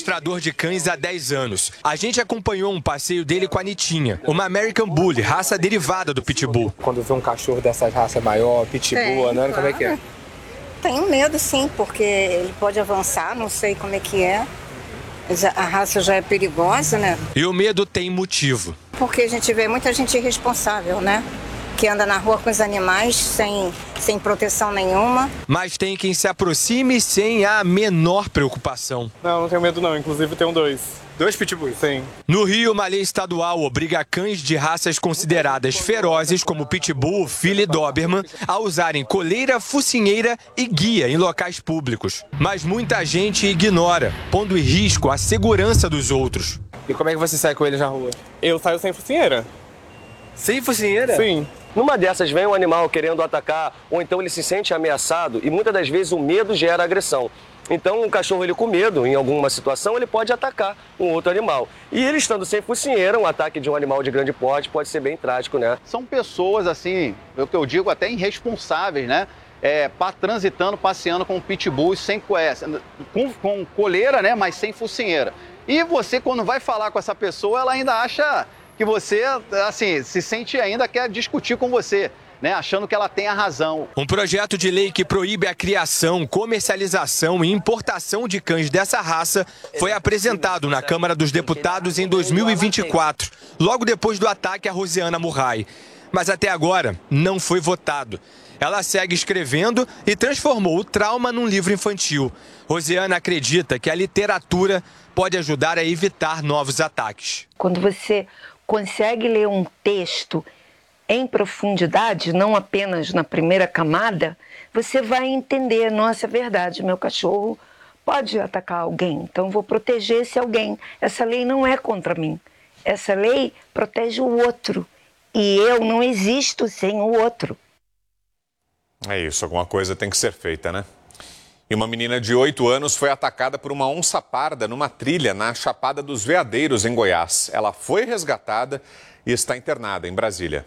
adestrador de cães há 10 anos. A gente acompanhou um passeio dele com a Nitinha, uma American Bully, raça derivada do Pitbull. Quando vê um cachorro dessas raças maior, Pitbull, né? Como é que é? Tenho medo, sim, porque ele pode avançar, não sei como é que é. A raça já é perigosa, né? E o medo tem motivo. Porque a gente vê muita gente irresponsável, né? Que anda na rua com os animais sem proteção nenhuma. Mas tem quem se aproxime sem a menor preocupação. Não tenho medo não, inclusive tenho dois. Dois pitbulls? Sim. No Rio, uma lei estadual obriga cães de raças consideradas ferozes, como Pitbull, Fila e Doberman, a usarem coleira, focinheira e guia em locais públicos. Mas muita gente ignora, pondo em risco a segurança dos outros. E como é que você sai com eles na rua? Eu saio sem focinheira. Sem focinheira? Sim. Numa dessas vem um animal querendo atacar, ou então ele se sente ameaçado e muitas das vezes o medo gera agressão. Então um cachorro ele com medo, em alguma situação, ele pode atacar um outro animal. E ele estando sem focinheira, um ataque de um animal de grande porte pode ser bem trágico, né? São pessoas, assim, o que eu digo, até irresponsáveis, né? Transitando, passeando com pitbull sem com coleira, né? Mas sem focinheira. E você, quando vai falar com essa pessoa, ela ainda acha que você, assim, se sente ainda quer discutir com você, né, achando que ela tem a razão. Um projeto de lei que proíbe a criação, comercialização e importação de cães dessa raça foi apresentado na Câmara dos Deputados em 2024, logo depois do ataque a Rosiana Murray. Mas até agora não foi votado. Ela segue escrevendo e transformou o trauma num livro infantil. Rosiana acredita que a literatura pode ajudar a evitar novos ataques. Quando você consegue ler um texto em profundidade, não apenas na primeira camada, você vai entender, nossa, é verdade, meu cachorro pode atacar alguém, então vou proteger esse alguém. Essa lei não é contra mim, essa lei protege o outro e eu não existo sem o outro. É isso, alguma coisa tem que ser feita, né? E uma menina de 8 anos foi atacada por uma onça parda numa trilha na Chapada dos Veadeiros, em Goiás. Ela foi resgatada e está internada em Brasília.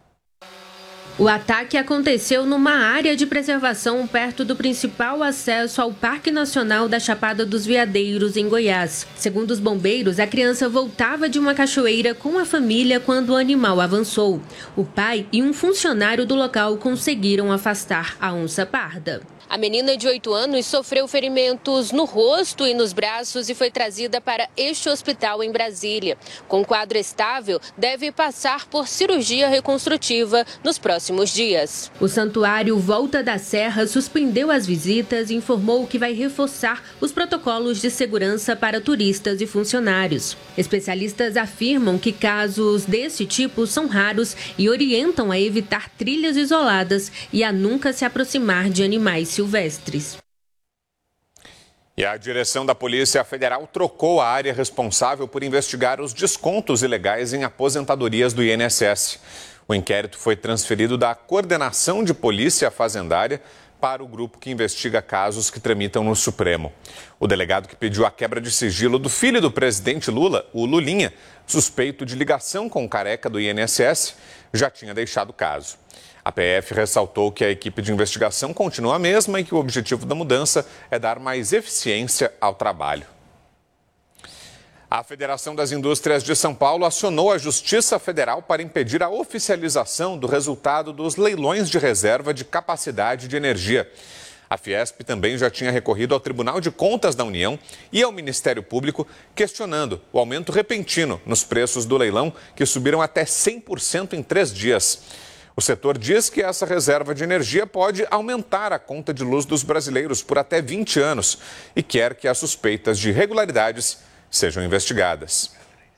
O ataque aconteceu numa área de preservação perto do principal acesso ao Parque Nacional da Chapada dos Veadeiros, em Goiás. Segundo os bombeiros, a criança voltava de uma cachoeira com a família quando o animal avançou. O pai e um funcionário do local conseguiram afastar a onça parda. A menina de 8 anos sofreu ferimentos no rosto e nos braços e foi trazida para este hospital em Brasília. Com quadro estável, deve passar por cirurgia reconstrutiva nos próximos dias. O Santuário Volta da Serra suspendeu as visitas e informou que vai reforçar os protocolos de segurança para turistas e funcionários. Especialistas afirmam que casos desse tipo são raros e orientam a evitar trilhas isoladas e a nunca se aproximar de animais silvestres. E a direção da Polícia Federal trocou a área responsável por investigar os descontos ilegais em aposentadorias do INSS. O inquérito foi transferido da Coordenação de Polícia Fazendária para o grupo que investiga casos que tramitam no Supremo. O delegado que pediu a quebra de sigilo do filho do presidente Lula, o Lulinha, suspeito de ligação com o careca do INSS, já tinha deixado o caso. A PF ressaltou que a equipe de investigação continua a mesma e que o objetivo da mudança é dar mais eficiência ao trabalho. A Federação das Indústrias de São Paulo acionou a Justiça Federal para impedir a oficialização do resultado dos leilões de reserva de capacidade de energia. A Fiesp também já tinha recorrido ao Tribunal de Contas da União e ao Ministério Público, questionando o aumento repentino nos preços do leilão, que subiram até 100% em 3 dias. O setor diz que essa reserva de energia pode aumentar a conta de luz dos brasileiros por até 20 anos e quer que as suspeitas de irregularidades sejam investigadas.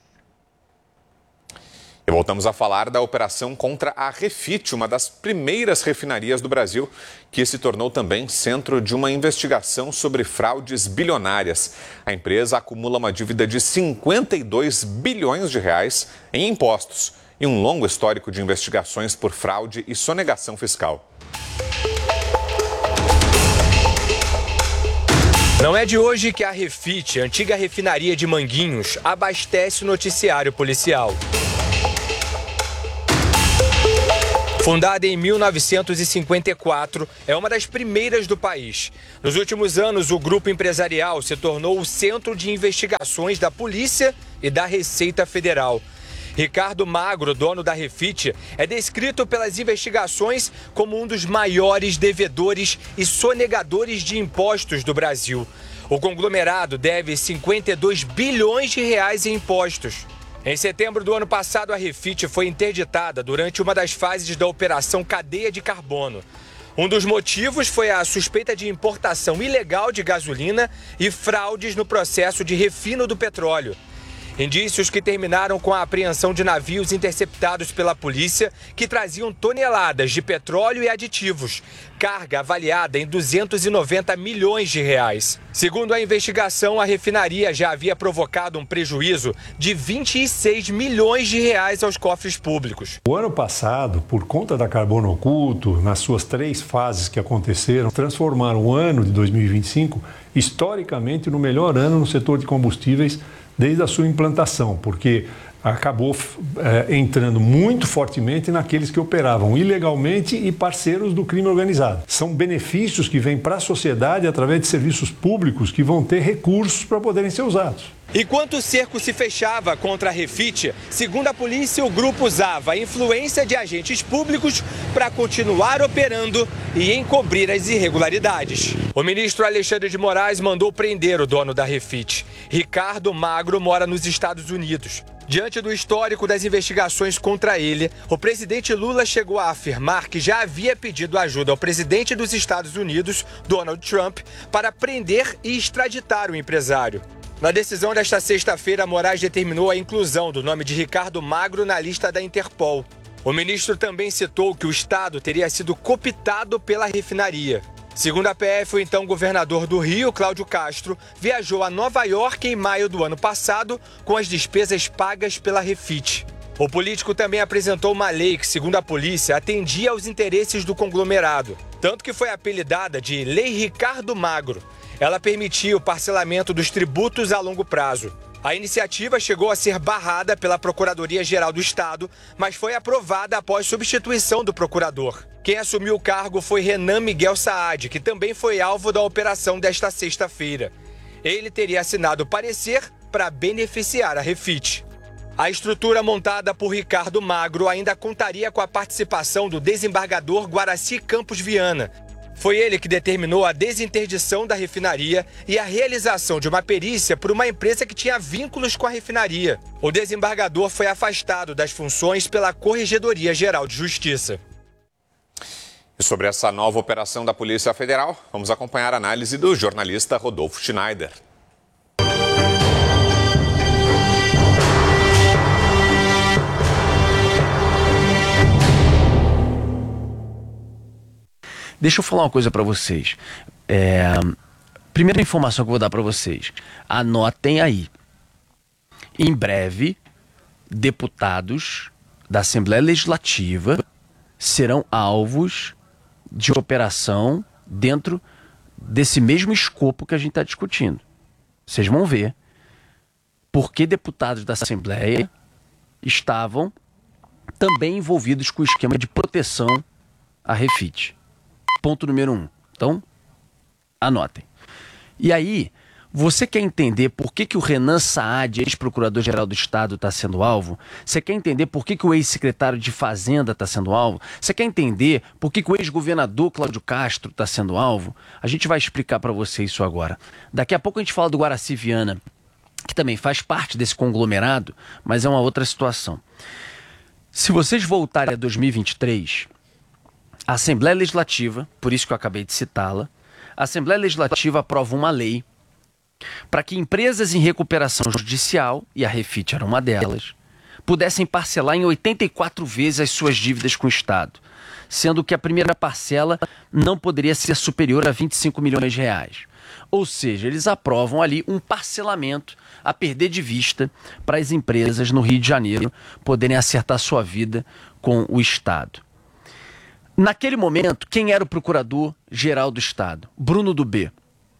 E voltamos a falar da operação contra a Refit, uma das primeiras refinarias do Brasil, que se tornou também centro de uma investigação sobre fraudes bilionárias. A empresa acumula uma dívida de 52 bilhões de reais em impostos e um longo histórico de investigações por fraude e sonegação fiscal. Não é de hoje que a Refit, antiga refinaria de Manguinhos, abastece o noticiário policial. Fundada em 1954, é uma das primeiras do país. Nos últimos anos, o grupo empresarial se tornou o centro de investigações da Polícia e da Receita Federal. Ricardo Magro, dono da Refit, é descrito pelas investigações como um dos maiores devedores e sonegadores de impostos do Brasil. O conglomerado deve 52 bilhões de reais em impostos. Em setembro do ano passado, a Refit foi interditada durante uma das fases da Operação Cadeia de Carbono. Um dos motivos foi a suspeita de importação ilegal de gasolina e fraudes no processo de refino do petróleo. Indícios que terminaram com a apreensão de navios interceptados pela polícia que traziam toneladas de petróleo e aditivos, carga avaliada em 290 milhões de reais. Segundo a investigação, a refinaria já havia provocado um prejuízo de 26 milhões de reais aos cofres públicos. O ano passado, por conta da Carbono Oculto, nas suas 3 fases que aconteceram, transformaram o ano de 2025 historicamente no melhor ano no setor de combustíveis desde a sua implantação, porque acabou entrando muito fortemente naqueles que operavam ilegalmente e parceiros do crime organizado. São benefícios que vêm para a sociedade através de serviços públicos que vão ter recursos para poderem ser usados. Enquanto o cerco se fechava contra a Refit, segundo a polícia, o grupo usava a influência de agentes públicos para continuar operando e encobrir as irregularidades. O ministro Alexandre de Moraes mandou prender o dono da Refit. Ricardo Magro mora nos Estados Unidos. Diante do histórico das investigações contra ele, o presidente Lula chegou a afirmar que já havia pedido ajuda ao presidente dos Estados Unidos, Donald Trump, para prender e extraditar o empresário. Na decisão desta sexta-feira, Moraes determinou a inclusão do nome de Ricardo Magro na lista da Interpol. O ministro também citou que o Estado teria sido cooptado pela refinaria. Segundo a PF, o então governador do Rio, Cláudio Castro, viajou a Nova York em maio do ano passado com as despesas pagas pela Refit. O político também apresentou uma lei que, segundo a polícia, atendia aos interesses do conglomerado. Tanto que foi apelidada de Lei Ricardo Magro. Ela permitia o parcelamento dos tributos a longo prazo. A iniciativa chegou a ser barrada pela Procuradoria-Geral do Estado, mas foi aprovada após substituição do procurador. Quem assumiu o cargo foi Renan Miguel Saad, que também foi alvo da operação desta sexta-feira. Ele teria assinado o parecer para beneficiar a Refit. A estrutura montada por Ricardo Magro ainda contaria com a participação do desembargador Guaraci Campos Viana. Foi ele que determinou a desinterdição da refinaria e a realização de uma perícia por uma empresa que tinha vínculos com a refinaria. O desembargador foi afastado das funções pela Corregedoria Geral de Justiça. E sobre essa nova operação da Polícia Federal, vamos acompanhar a análise do jornalista Rodolfo Schneider. Deixa eu falar uma coisa para vocês. Primeira informação que eu vou dar para vocês. Anotem aí. Em breve, deputados da Assembleia Legislativa serão alvos de operação dentro desse mesmo escopo que a gente está discutindo. Vocês vão ver porque deputados da Assembleia estavam também envolvidos com o esquema de proteção à Refit. Ponto número 1. Então, anotem. E aí, você quer entender por que o Renan Saad, ex-procurador-geral do Estado, está sendo alvo? Você quer entender por que o ex-secretário de Fazenda está sendo alvo? Você quer entender por que o ex-governador Cláudio Castro está sendo alvo? A gente vai explicar para você isso agora. Daqui a pouco a gente fala do Guaraci Viana, que também faz parte desse conglomerado, mas é uma outra situação. Se vocês voltarem a 2023... a Assembleia Legislativa, por isso que eu acabei de citá-la, a Assembleia Legislativa aprova uma lei para que empresas em recuperação judicial, e a Refit era uma delas, pudessem parcelar em 84 vezes as suas dívidas com o Estado, sendo que a primeira parcela não poderia ser superior a 25 milhões de reais. Ou seja, eles aprovam ali um parcelamento a perder de vista para as empresas no Rio de Janeiro poderem acertar sua vida com o Estado. Naquele momento, quem era o procurador-geral do Estado? Bruno Dubé.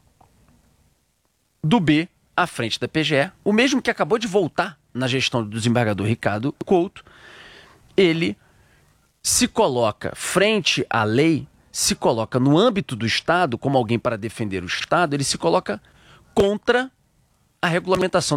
Dubé, à frente da PGE, o mesmo que acabou de voltar na gestão do desembargador Ricardo Couto, ele se coloca frente à lei, se coloca no âmbito do Estado, como alguém para defender o Estado, ele se coloca contra a regulamentação